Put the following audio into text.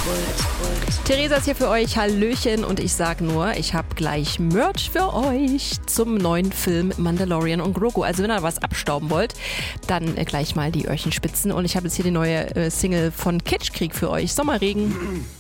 Theresa ist hier für euch, Hallöchen, und ich sag nur, ich habe gleich Merch für euch zum neuen Film Mandalorian und Grogu. Also wenn ihr was abstauben wollt, dann gleich mal die Öhrchen spitzen, und ich habe jetzt hier die neue Single von Kitschkrieg für euch, Sommerregen.